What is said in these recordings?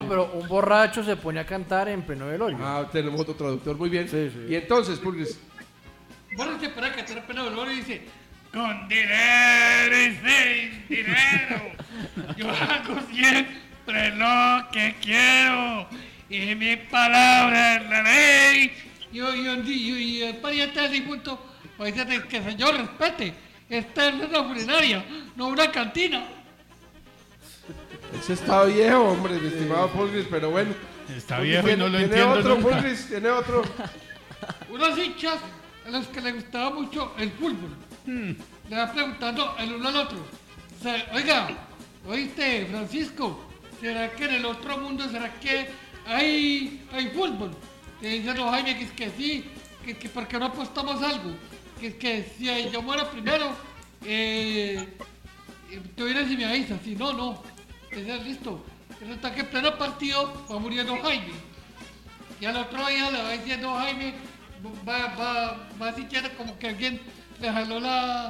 pero un borracho se pone a cantar en pleno velorio. Tenemos otro traductor, muy bien. Sí, sí. Y entonces, Pulgris. Bueno, se para cantar en pleno velorio y dice: con dinero y sin dinero, yo hago siempre lo que quiero. Y mi palabra es la ley. Y el pariente del difunto pues dice que el señor respete. Esta es una funeraria, no una cantina. Ese está viejo, hombre, mi estimado Pulgris, pero bueno. Está viejo y no lo entiendo ¿Tiene otro, nunca. Pulgris? ¿Tiene otro? Unos hinchas a los que les gustaba mucho el fútbol. Le va preguntando el uno al otro. O sea, oiga, ¿oíste, Francisco? ¿Será que en el otro mundo, será que hay fútbol? Le dicen los Jaime que sí, que ¿por qué no apostamos algo? Que si yo muero primero, tú vienes y me avisas. Si no, no. Entonces, listo. Resulta que en pleno partido va muriendo Jaime. Y al otro día le va diciendo Jaime, va sintiendo como que alguien le jaló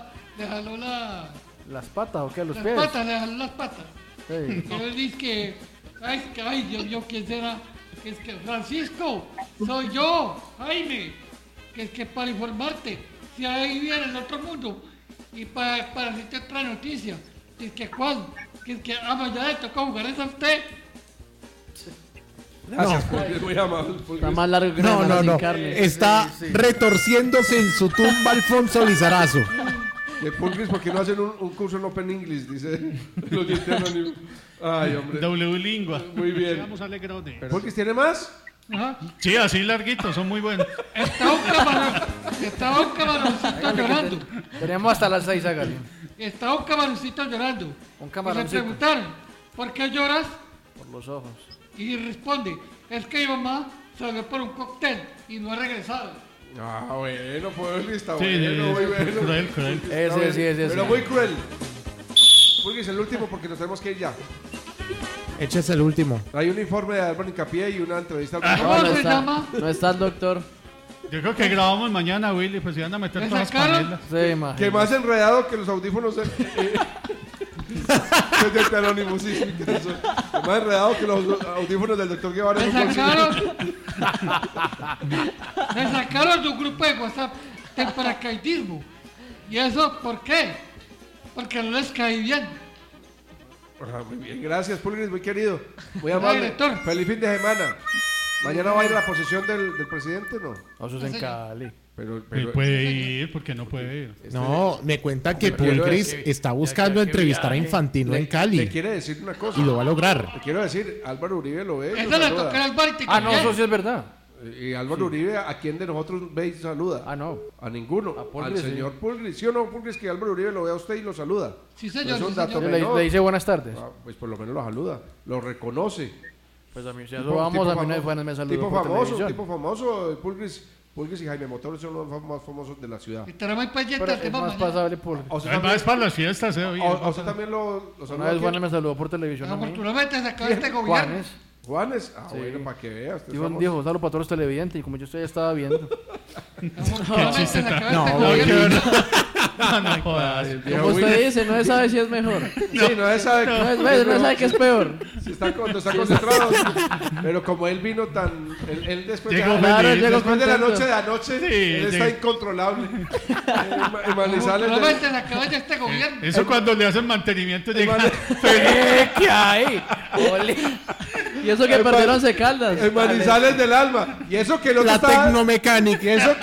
¿Las patas o qué? ¿Los las pies? patas, le jaló las patas. Sí. Y él dice que, ay, Dios mío, ¿quién será? Que es que Francisco, soy yo, Jaime. Que es que para informarte, si ahí viene el otro mundo, y para decirte otra noticia, que es que ¿cuál? Que es que mañana le toca jugar es a usted. Gracias, Pulgris, muy amable, Pulgris. Está más largo que No, una no, sin no. carne. Está Sí, sí. retorciéndose en su tumba Alfonso Lizarazo. Pulgris, ¿por qué no hacen un curso en Open English? Dice los oyentes anónimos. Ay, hombre. W lingua. Muy bien. Vamos a Alegrone. ¿Pulgris tiene más? Ajá. Sí, así larguitos, son muy buenos. Estaba un camaroncito llorando. Tenemos hasta las 6, hágale. Estaba un camaroncito llorando. Un Y le camaroncito. preguntaron, ¿por qué lloras? Por los ojos. Y responde, es que mi mamá salió por un cóctel y no ha regresado. Bueno, Pulgris, está Sí, bueno, muy bueno. cruel, cruel. Está bien, Ese. pero muy cruel. Pulgris, el último porque nos tenemos que ir ya. Échese el último. Hay un informe de Álvaro Hincapié y una entrevista al ¿Cómo No se está, llama? no está el doctor. Yo creo que grabamos mañana, Willy, pues si van a meter ¿Le todas las sacaron? panelas. Sí, imagínate. Que más enredado que los audífonos del Anónimo, sí, que eso. Que más enredado que los audífonos del doctor Guevara. Me sacaron de un grupo de WhatsApp de paracaidismo. ¿Y eso por qué? Porque no les caí bien. Muy bien, gracias, Pulgris, muy querido. Muy amable. director. Feliz fin de semana. Mañana va a ir a la posesión del presidente, ¿no? No, eso es en Cali. Pero Él puede ir, porque no puede ir. No, me cuenta que Quiero Pulgris decir- está buscando entrevistar a Infantino en le Cali. quiere decir una cosa. Y lo va a lograr. Le quiero decir, Álvaro Uribe lo ve y Eso lo le saluda. toca al bar y te Ah, no, cae eso bien. sí es verdad. Y Álvaro Uribe, ¿a quién de nosotros ve y saluda? Ah, no. A ninguno. A Al Pulgris, sí. señor Pulgris. ¿Sí o no, Pulgris, que Álvaro Uribe lo ve a usted y lo saluda? Sí, No señor. es un sí, dato señor. menor. Le dice buenas tardes. Pues por lo menos lo saluda. Lo reconoce. Pues a mí, si Tipo- vamos, tipo a mí no famo- me saludó tipo por famoso, televisión. tipo famoso. Pulgris y Jaime Motor son los más famosos de la ciudad. Estará muy pendiente Pero del es tema más mañana. pasable por... ¿A usted Además, para las fiestas, hoy. a usted también lo Una saluda? vez ¿Quién? Juanes me saludó por televisión a mí. Afortunadamente se acaba este gobierno. Juanes. Juanes. Ah, Sí. bueno, para que vea. Usted es Dijo, famoso. dijo, saludo para todos los televidentes y como yo estoy ya estaba viendo. Afortunadamente chiste se tan- acaba No, este qué gobierno. No jodas. Viejo Como usted Willy. dice, no se sabe si es mejor. Sí, no se sabe. No sabe qué es peor. Si está, cuando está concentrado. Pero como él vino tan. Él después, Llegó de, Claro, llegó después de la contento. noche de anoche, Sí, él está llegó. incontrolable. En Manizales. Afortunadamente se acaba este gobierno. Eso cuando le hacen mantenimiento llega. ¿Qué hay? Ole. Y eso que El perdieron man- Secaldas. En Manizales del alma. Y eso que el otro La estaba. tecnomecánica.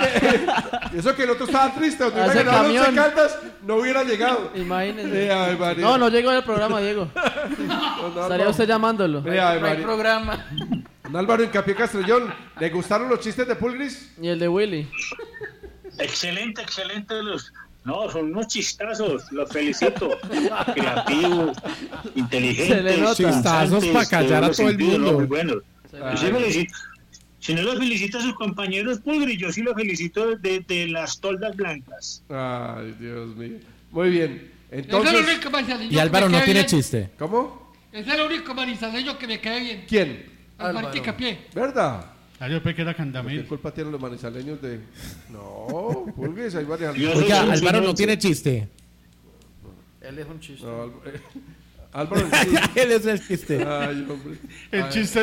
Y eso que el otro estaba triste. Donde Hace hubiera ganado camión. 11 Caldas, no hubiera llegado. Imagínense. Ay, María. No, no llegó al programa, Diego. No, Estaría usted llamándolo. Mira, No hay María. programa. Don Álvaro Hincapié Castrellón, ¿le gustaron los chistes de Pulgris? Y el de Willy. Excelente, excelente. No, son unos chistazos. Los felicito. Creativos, inteligentes. Se le nota. Chistazos pa' callar a todos los todo el sentidos, mundo. ¿no? Muy buenos. Ay. Yo sí felicito. Si no los felicito a sus compañeros Pulgris, yo sí los felicito de las toldas blancas. Ay, Dios mío. Muy bien. Es el Entonces, único manizaleño Y Álvaro que me no cae tiene bien. chiste. ¿cómo? Es el único manizaleño que me cae bien. ¿Quién? Álvaro Álvaro. Hincapié. ¿Verdad? Ah, yo pensé que era ¿Qué Candamil. culpa tienen los manizaleños de...? No, Pulgris, hay varias... Yo- Oiga, Sí, sí, Álvaro sí, no sí. tiene chiste. Él es un chiste. No, Álvaro... Él es el chiste. Ay, hombre. El chiste